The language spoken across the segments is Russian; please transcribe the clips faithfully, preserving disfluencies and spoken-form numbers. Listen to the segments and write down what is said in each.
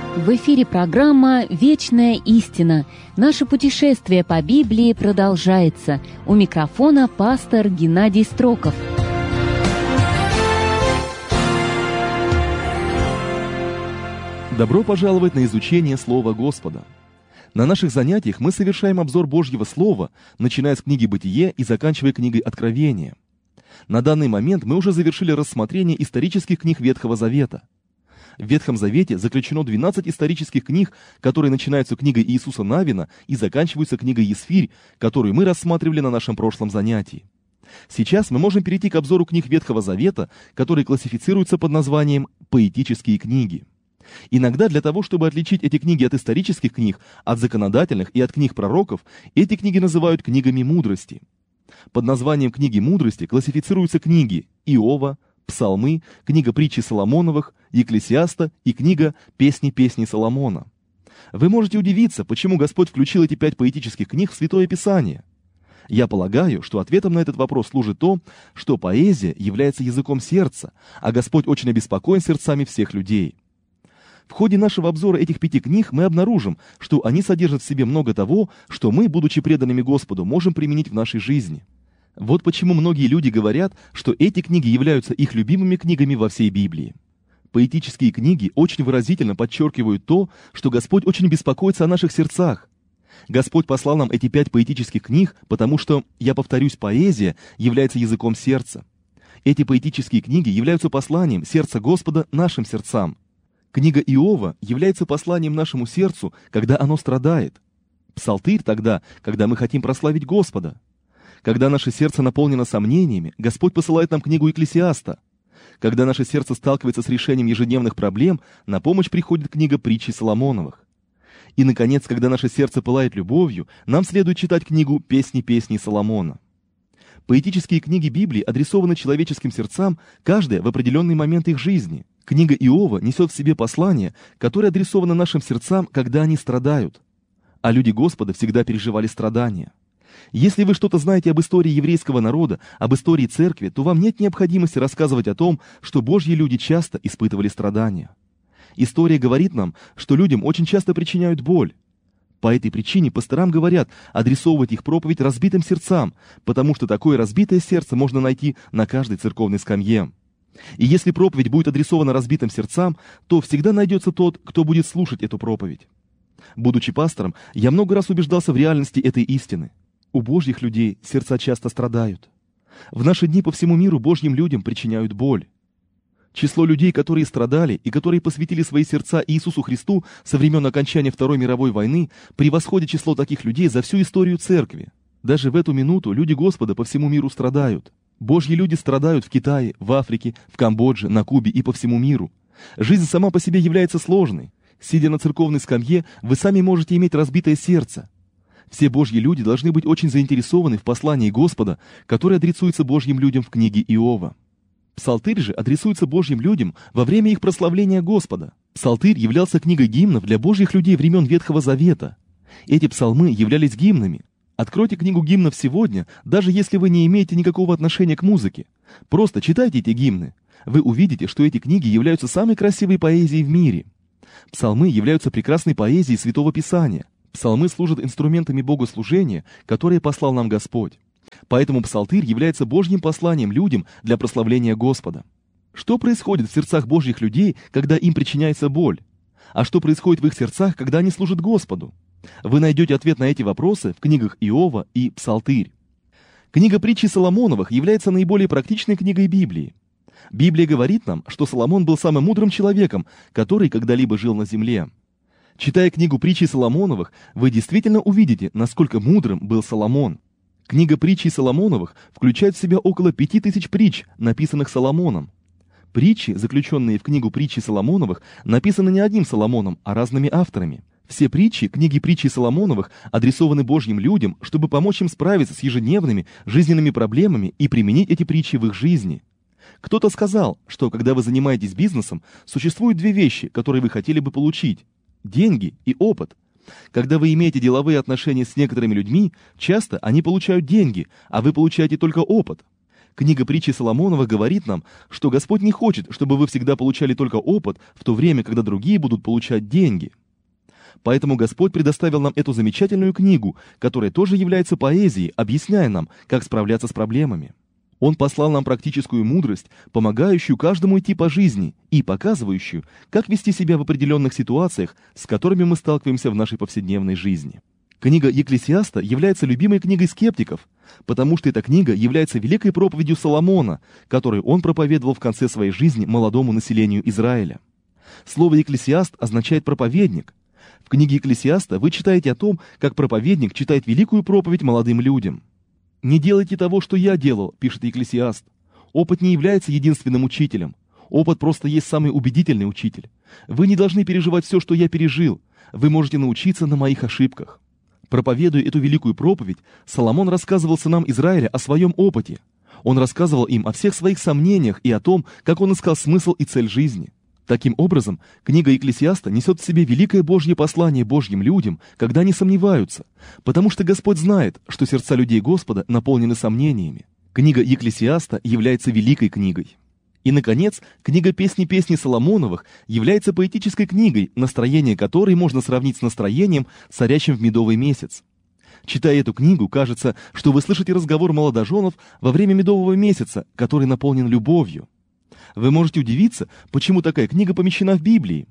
В эфире программа «Вечная истина». Наше путешествие по Библии продолжается. У микрофона пастор Геннадий Строков. Добро пожаловать на изучение Слова Господа. На наших занятиях мы совершаем обзор Божьего Слова, начиная с книги «Бытие» и заканчивая книгой «Откровение». На данный момент мы уже завершили рассмотрение исторических книг Ветхого Завета. В Ветхом Завете заключено двенадцать исторических книг, которые начинаются книгой Иисуса Навина и заканчиваются книгой Есфирь, которую мы рассматривали на нашем прошлом занятии. Сейчас мы можем перейти к обзору книг Ветхого Завета, которые классифицируются под названием «поэтические книги». Иногда для того, чтобы отличить эти книги от исторических книг, от законодательных и от книг пророков, эти книги называют книгами мудрости. Под названием «Книги мудрости» классифицируются книги Иова, Псалмы, книга притчи Соломоновых, Екклесиаста и книга «Песни песней Соломона». Вы можете удивиться, почему Господь включил эти пять поэтических книг в Святое Писание. Я полагаю, что ответом на этот вопрос служит то, что поэзия является языком сердца, а Господь очень обеспокоен сердцами всех людей. В ходе нашего обзора этих пяти книг мы обнаружим, что они содержат в себе много того, что мы, будучи преданными Господу, можем применить в нашей жизни. Вот почему многие люди говорят, что эти книги являются их любимыми книгами во всей Библии. Поэтические книги очень выразительно подчеркивают то, что Господь очень беспокоится о наших сердцах. Господь послал нам эти пять поэтических книг, потому что, я повторюсь, поэзия является языком сердца. Эти поэтические книги являются посланием сердца Господа нашим сердцам. Книга Иова является посланием нашему сердцу, когда оно страдает. Псалтырь тогда, когда мы хотим прославить Господа. Когда наше сердце наполнено сомнениями, Господь посылает нам книгу Екклесиаста. Когда наше сердце сталкивается с решением ежедневных проблем, на помощь приходит книга притчи Соломоновых. И, наконец, когда наше сердце пылает любовью, нам следует читать книгу «Песни песней Соломона». Поэтические книги Библии адресованы человеческим сердцам, каждая в определенный момент их жизни. Книга Иова несет в себе послание, которое адресовано нашим сердцам, когда они страдают. А люди Господа всегда переживали страдания. Если вы что-то знаете об истории еврейского народа, об истории церкви, то вам нет необходимости рассказывать о том, что Божьи люди часто испытывали страдания. История говорит нам, что людям очень часто причиняют боль. По этой причине пасторам говорят адресовывать их проповедь разбитым сердцам, потому что такое разбитое сердце можно найти на каждой церковной скамье. И если проповедь будет адресована разбитым сердцам, то всегда найдется тот, кто будет слушать эту проповедь. Будучи пастором, я много раз убеждался в реальности этой истины. У Божьих людей сердца часто страдают. В наши дни по всему миру Божьим людям причиняют боль. Число людей, которые страдали и которые посвятили свои сердца Иисусу Христу со времен окончания Второй мировой войны, превосходит число таких людей за всю историю церкви. Даже в эту минуту люди Господа по всему миру страдают. Божьи люди страдают в Китае, в Африке, в Камбодже, на Кубе и по всему миру. Жизнь сама по себе является сложной. Сидя на церковной скамье, вы сами можете иметь разбитое сердце. Все Божьи люди должны быть очень заинтересованы в послании Господа, которое адресуется Божьим людям в книге Иова. Псалтырь же адресуется Божьим людям во время их прославления Господа. Псалтырь являлся книгой гимнов для Божьих людей времен Ветхого Завета. Эти псалмы являлись гимнами. Откройте книгу гимнов сегодня, даже если вы не имеете никакого отношения к музыке. Просто читайте эти гимны. Вы увидите, что эти книги являются самой красивой поэзией в мире. Псалмы являются прекрасной поэзией Святого Писания. Псалмы служат инструментами богослужения, которые послал нам Господь. Поэтому псалтырь является Божьим посланием людям для прославления Господа. Что происходит в сердцах Божьих людей, когда им причиняется боль? А что происходит в их сердцах, когда они служат Господу? Вы найдете ответ на эти вопросы в книгах Иова и Псалтырь. Книга притчи Соломоновых является наиболее практичной книгой Библии. Библия говорит нам, что Соломон был самым мудрым человеком, который когда-либо жил на земле. Читая книгу притчи Соломоновых, вы действительно увидите, насколько мудрым был Соломон. Книга притчи Соломоновых включает в себя около пяти тысяч притч, написанных Соломоном. Притчи, заключенные в книгу притчи Соломоновых, написаны не одним Соломоном, а разными авторами. Все притчи, книги притчи Соломоновых, адресованы Божьим людям, чтобы помочь им справиться с ежедневными жизненными проблемами и применить эти притчи в их жизни. Кто-то сказал, что когда вы занимаетесь бизнесом, существуют две вещи, которые вы хотели бы получить – деньги и опыт. Когда вы имеете деловые отношения с некоторыми людьми, часто они получают деньги, а вы получаете только опыт. Книга притчи Соломонова говорит нам, что Господь не хочет, чтобы вы всегда получали только опыт, в то время, когда другие будут получать деньги. Поэтому Господь предоставил нам эту замечательную книгу, которая тоже является поэзией, объясняя нам, как справляться с проблемами. Он послал нам практическую мудрость, помогающую каждому идти по жизни и показывающую, как вести себя в определенных ситуациях, с которыми мы сталкиваемся в нашей повседневной жизни. Книга Екклесиаста является любимой книгой скептиков, потому что эта книга является великой проповедью Соломона, которую он проповедовал в конце своей жизни молодому населению Израиля. Слово «екклесиаст» означает «проповедник». В книге Екклесиаста вы читаете о том, как проповедник читает великую проповедь молодым людям. «Не делайте того, что я делал», — пишет Екклесиаст. «Опыт не является единственным учителем. Опыт просто есть самый убедительный учитель. Вы не должны переживать все, что я пережил. Вы можете научиться на моих ошибках». Проповедуя эту великую проповедь, Соломон рассказывал сынам Израиля о своем опыте. Он рассказывал им о всех своих сомнениях и о том, как он искал смысл и цель жизни. Таким образом, книга Екклесиаста несет в себе великое Божье послание Божьим людям, когда они сомневаются, потому что Господь знает, что сердца людей Господа наполнены сомнениями. Книга Екклесиаста является великой книгой. И, наконец, книга «Песни песни Соломоновых» является поэтической книгой, настроение которой можно сравнить с настроением, царящим в медовый месяц. Читая эту книгу, кажется, что вы слышите разговор молодоженов во время медового месяца, который наполнен любовью. Вы можете удивиться, почему такая книга помещена в Библии.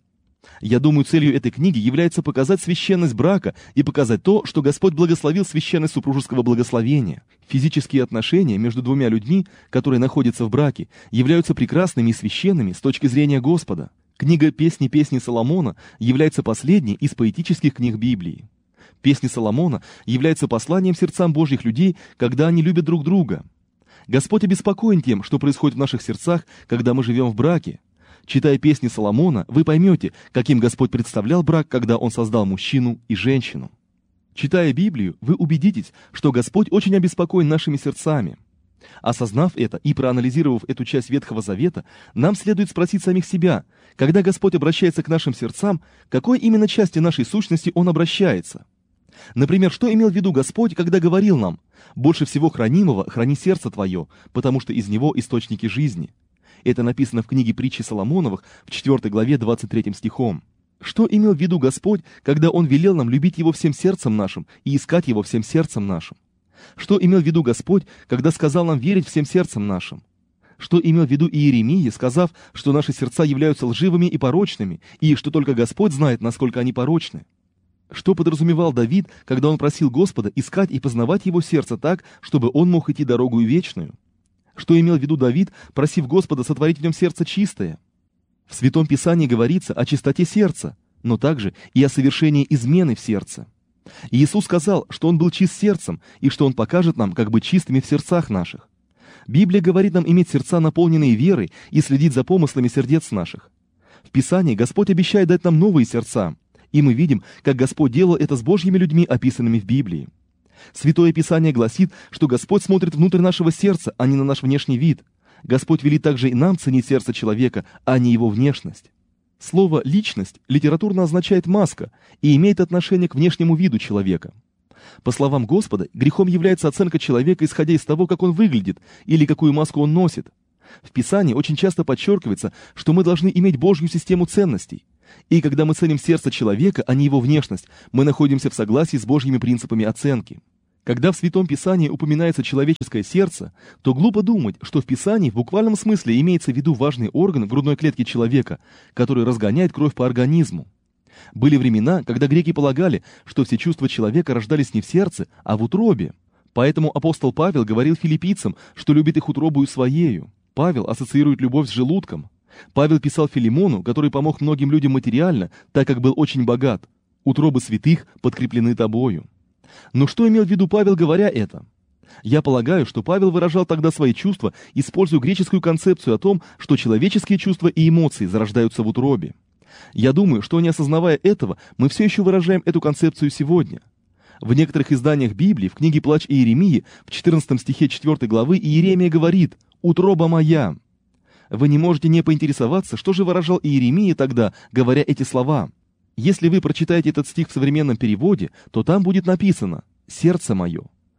Я думаю, целью этой книги является показать священность брака и показать то, что Господь благословил священность супружеского благословения. Физические отношения между двумя людьми, которые находятся в браке, являются прекрасными и священными с точки зрения Господа. Книга «Песни песни Соломона» является последней из поэтических книг Библии. «Песни Соломона» являются посланием сердцам Божьих людей, когда они любят друг друга. Господь обеспокоен тем, что происходит в наших сердцах, когда мы живем в браке. Читая песни Соломона, вы поймете, каким Господь представлял брак, когда Он создал мужчину и женщину. Читая Библию, вы убедитесь, что Господь очень обеспокоен нашими сердцами. Осознав это и проанализировав эту часть Ветхого Завета, нам следует спросить самих себя, когда Господь обращается к нашим сердцам, к какой именно части нашей сущности Он обращается. Например, что имел в виду Господь, когда говорил нам: «Больше всего хранимого храни сердце твое, потому что из него источники жизни». Это написано в книге притчи Соломоновых в четвёртой главе двадцать третьим стихом. Что имел в виду Господь, когда Он велел нам любить Его всем сердцем нашим и искать Его всем сердцем нашим? Что имел в виду Господь, когда сказал нам верить всем сердцем нашим? Что имел в виду Иеремия, сказав, что наши сердца являются лживыми и порочными, и что только Господь знает, насколько они порочны? Что подразумевал Давид, когда он просил Господа искать и познавать его сердце так, чтобы он мог идти дорогу вечную? Что имел в виду Давид, просив Господа сотворить в нем сердце чистое? В Святом Писании говорится о чистоте сердца, но также и о совершении измены в сердце. И Иисус сказал, что Он был чист сердцем, и что Он покажет нам, как быть чистыми в сердцах наших. Библия говорит нам иметь сердца, наполненные верой, и следить за помыслами сердец наших. В Писании Господь обещает дать нам новые сердца, и мы видим, как Господь делал это с Божьими людьми, описанными в Библии. Святое Писание гласит, что Господь смотрит внутрь нашего сердца, а не на наш внешний вид. Господь велит также и нам ценить сердце человека, а не его внешность. Слово «личность» литературно означает «маска» и имеет отношение к внешнему виду человека. По словам Господа, грехом является оценка человека, исходя из того, как он выглядит или какую маску он носит. В Писании очень часто подчеркивается, что мы должны иметь Божью систему ценностей. И когда мы ценим сердце человека, а не его внешность, мы находимся в согласии с Божьими принципами оценки. Когда в Святом Писании упоминается человеческое сердце, то глупо думать, что в Писании в буквальном смысле имеется в виду важный орган в грудной клетке человека, который разгоняет кровь по организму. Были времена, когда греки полагали, что все чувства человека рождались не в сердце, а в утробе. Поэтому апостол Павел говорил филиппийцам, что любит их утробою своею. Павел ассоциирует любовь с желудком. Павел писал Филимону, который помог многим людям материально, так как был очень богат. «Утробы святых подкреплены тобою». Но что имел в виду Павел, говоря это? Я полагаю, что Павел выражал тогда свои чувства, используя греческую концепцию о том, что человеческие чувства и эмоции зарождаются в утробе. Я думаю, что не осознавая этого, мы все еще выражаем эту концепцию сегодня. В некоторых изданиях Библии, в книге «Плач Иеремии», в четырнадцатом стихе четвёртой главы, Иеремия говорит: «Утроба моя». Вы не можете не поинтересоваться, что же выражал Иеремия тогда, говоря эти слова. Если вы прочитаете этот стих в современном переводе, то там будет написано «сердце мое».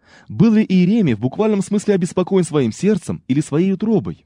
Был ли Иеремия в буквальном смысле обеспокоен своим сердцем или своей утробой?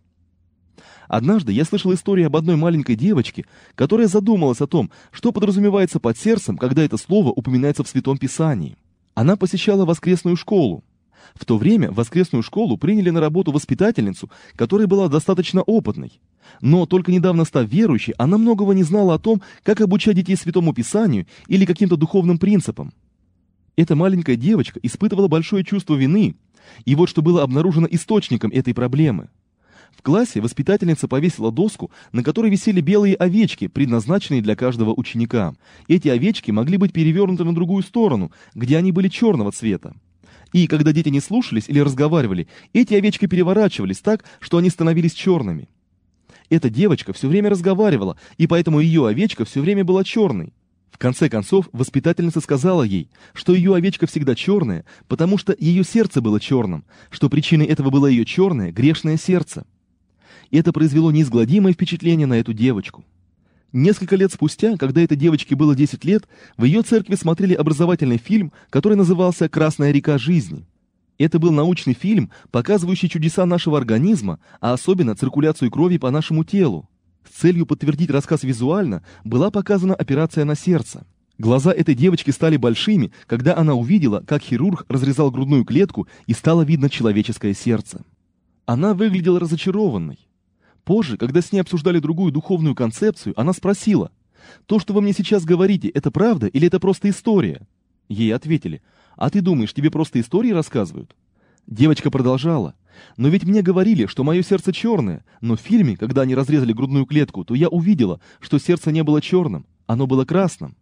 Однажды я слышал историю об одной маленькой девочке, которая задумалась о том, что подразумевается под сердцем, когда это слово упоминается в Святом Писании. Она посещала воскресную школу. В то время в воскресную школу приняли на работу воспитательницу, которая была достаточно опытной. Но только недавно став верующей, она многого не знала о том, как обучать детей Святому Писанию или каким-то духовным принципам. Эта маленькая девочка испытывала большое чувство вины, и вот что было обнаружено источником этой проблемы. В классе воспитательница повесила доску, на которой висели белые овечки, предназначенные для каждого ученика. Эти овечки могли быть перевернуты на другую сторону, где они были черного цвета. И когда дети не слушались или разговаривали, эти овечки переворачивались так, что они становились черными. Эта девочка все время разговаривала, и поэтому ее овечка все время была черной. В конце концов, воспитательница сказала ей, что ее овечка всегда черная, потому что ее сердце было черным, что причиной этого было ее черное, грешное сердце. Это произвело неизгладимое впечатление на эту девочку. Несколько лет спустя, когда этой девочке было десять лет, в ее церкви смотрели образовательный фильм, который назывался «Красная река жизни». Это был научный фильм, показывающий чудеса нашего организма, а особенно циркуляцию крови по нашему телу. С целью подтвердить рассказ визуально была показана операция на сердце. Глаза этой девочки стали большими, когда она увидела, как хирург разрезал грудную клетку и стало видно человеческое сердце. Она выглядела разочарованной. Позже, когда с ней обсуждали другую духовную концепцию, она спросила: «То, что вы мне сейчас говорите, это правда или это просто история?» Ей ответили: «А ты думаешь, тебе просто истории рассказывают?» Девочка продолжала: «Но ведь мне говорили, что мое сердце черное, но в фильме, когда они разрезали грудную клетку, то я увидела, что сердце не было черным, оно было красным».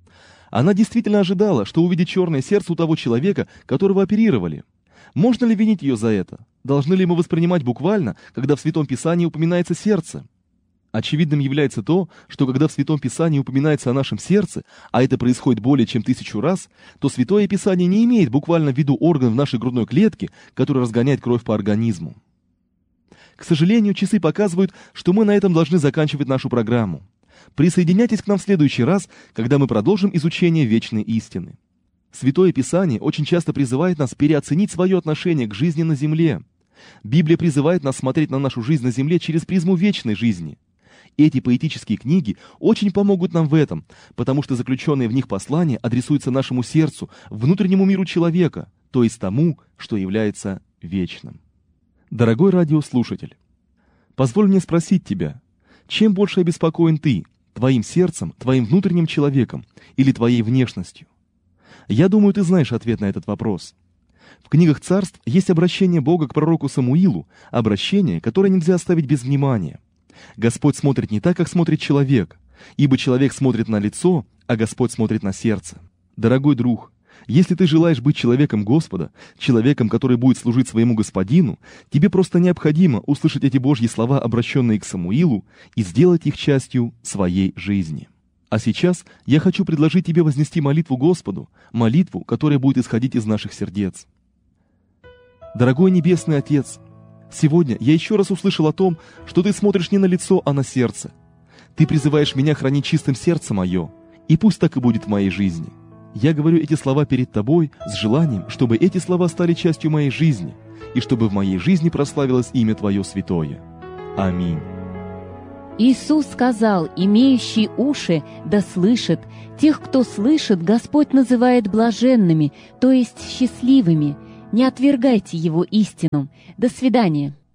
Она действительно ожидала, что увидит черное сердце у того человека, которого оперировали. Можно ли винить ее за это? Должны ли мы воспринимать буквально, когда в Святом Писании упоминается сердце? Очевидным является то, что когда в Святом Писании упоминается о нашем сердце, а это происходит более чем тысячу раз, то Святое Писание не имеет буквально в виду орган в нашей грудной клетке, который разгоняет кровь по организму. К сожалению, часы показывают, что мы на этом должны заканчивать нашу программу. Присоединяйтесь к нам в следующий раз, когда мы продолжим изучение вечной истины. Святое Писание очень часто призывает нас переоценить свое отношение к жизни на земле. Библия призывает нас смотреть на нашу жизнь на земле через призму вечной жизни. Эти поэтические книги очень помогут нам в этом, потому что заключенные в них послания адресуются нашему сердцу, внутреннему миру человека, то есть тому, что является вечным. Дорогой радиослушатель, позволь мне спросить тебя, чем больше обеспокоен ты, твоим сердцем, твоим внутренним человеком или твоей внешностью? Я думаю, ты знаешь ответ на этот вопрос. В книгах царств есть обращение Бога к пророку Самуилу, обращение, которое нельзя оставить без внимания. Господь смотрит не так, как смотрит человек, ибо человек смотрит на лицо, а Господь смотрит на сердце. Дорогой друг, если ты желаешь быть человеком Господа, человеком, который будет служить своему Господину, тебе просто необходимо услышать эти Божьи слова, обращенные к Самуилу, и сделать их частью своей жизни. А сейчас я хочу предложить тебе вознести молитву Господу, молитву, которая будет исходить из наших сердец. Дорогой Небесный Отец, сегодня я еще раз услышал о том, что ты смотришь не на лицо, а на сердце. Ты призываешь меня хранить чистым сердце мое, и пусть так и будет в моей жизни. Я говорю эти слова перед тобой с желанием, чтобы эти слова стали частью моей жизни, и чтобы в моей жизни прославилось имя Твое святое. Аминь. Иисус сказал: «Имеющий уши да слышит». Тех, кто слышит, Господь называет блаженными, то есть счастливыми. Не отвергайте Его истину. До свидания.